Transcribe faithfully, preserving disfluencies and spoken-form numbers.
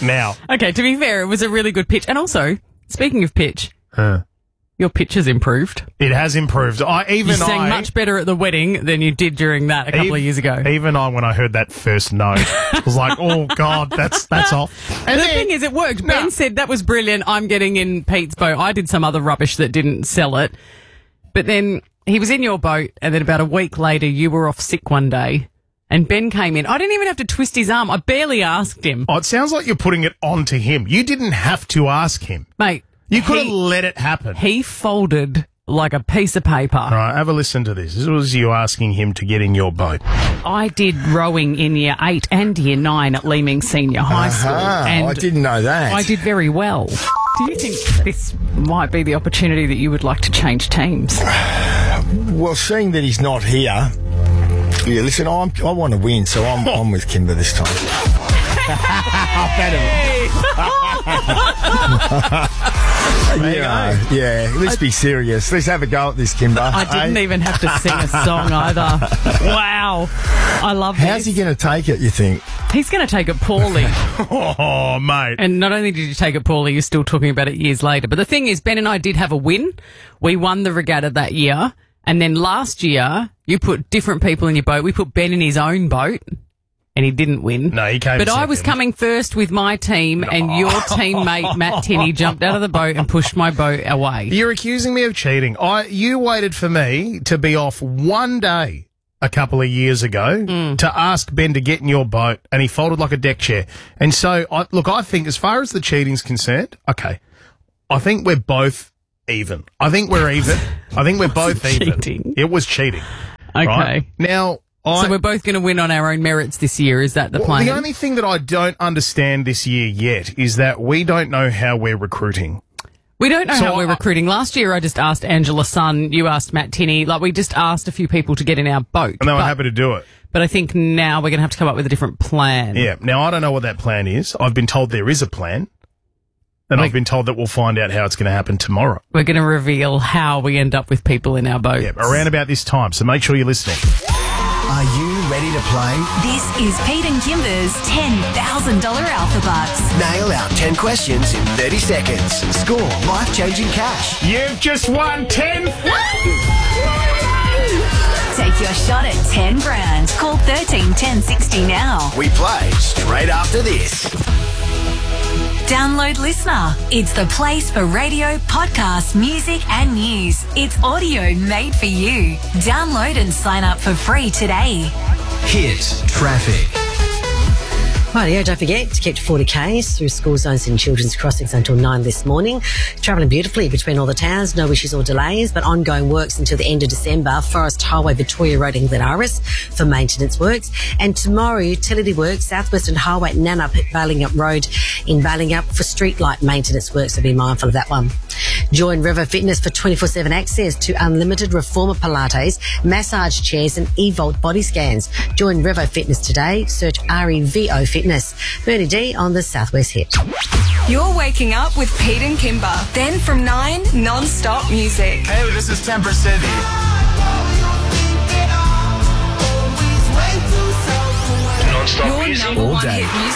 Now. Okay, to be fair, it was a really good pitch. And also, speaking of pitch, Uh, your pitch has improved. it has improved. I even You sang I much better at the wedding than you did during that a couple ev- of years ago. Even I, when I heard that first note, was like, "Oh God, that's that's off." And the then- thing is, it worked. No. Ben said that was brilliant. I'm getting in Pete's boat. I did some other rubbish that didn't sell it. But then he was in your boat, and then about a week later, you were off sick one day, and Ben came in. I didn't even have to twist his arm. I barely asked him. Oh, it sounds like you're putting it onto him. You didn't have to ask him. Mate, You could have he, let it happen. he folded like a piece of paper. All right, have a listen to this. This was you asking him to get in your boat. I did rowing in year eight and year nine at Leeming Senior High School. Ah, and I didn't know that. I did very well. Do you think this might be the opportunity that you would like to change teams? Well, seeing that he's not here, yeah, listen, I'm, I want to win, so I'm, I'm with Kimber this time. yeah, yeah, let's be serious. Let's have a go at this, Kimber. I didn't even have to sing a song either. Wow. I love this. How's he going to take it, you think? He's going to take it poorly. Oh, mate. And not only did you take it poorly, you're still talking about it years later. But the thing is, Ben and I did have a win. We won the regatta that year. And then last year, you put different people in your boat. We put Ben in his own boat. And he didn't win. No, he came But I was second. coming first with my team, and your teammate, Matt Tinney, jumped out of the boat and pushed my boat away. You're accusing me of cheating. I You waited for me to be off one day a couple of years ago Mm. to ask Ben to get in your boat, and he folded like a deck chair. And so, I, look, I think as far as the cheating's concerned, okay, I think we're both even. I think we're even. I think we're both even. cheating? It was cheating. Okay. Right? Now, I... So we're both going to win on our own merits this year. Is that the Well, plan? the only thing that I don't understand this year yet is that we don't know how we're recruiting. We don't know So how we're I- recruiting. Last year, I just asked Angela Sun, you asked Matt Tinney. Like, we just asked a few people to get in our boat. And they were but, happy to do it. but I think now we're going to have to come up with a different plan. Yeah. Now, I don't know what that plan is. I've been told there is a plan. And Like- I've been told that we'll find out how it's going to happen tomorrow. We're going to reveal how we end up with people in our boats. Yeah, around about this time. So make sure you're listening. Are you ready to play? This is Pete and Kimber's ten thousand dollars Alpha Bucks. Nail our ten questions in thirty seconds. Score life-changing cash. You've just won ten. Take your shot at ten grand. Call thirteen ten sixty now. We play straight after this. Download Listener. It's the place for radio, podcasts, music and news. It's audio made for you. Download and sign up for free today. Hit traffic. Rightio, don't forget to keep to forty kays through school zones and children's crossings until nine this morning. Travelling beautifully between all the towns, no issues or delays, but ongoing works until the end of December. Forest Highway, Victoria Road and Glen Iris for maintenance works. And tomorrow, utility works, Southwestern Highway, Nannup, Balingup Road in Balingup for streetlight maintenance works, so be mindful of that one. Join River Fitness for twenty-four seven access to unlimited reformer Pilates, massage chairs and eVolt body scans. Join River Fitness today. Search R E V O Fitness. Bernie D on the Southwest Hit. You're waking up with Pete and Kimber. Then from nine, non-stop music. Hey, this is Temper City. Non-stop Your music number all one day. hit music.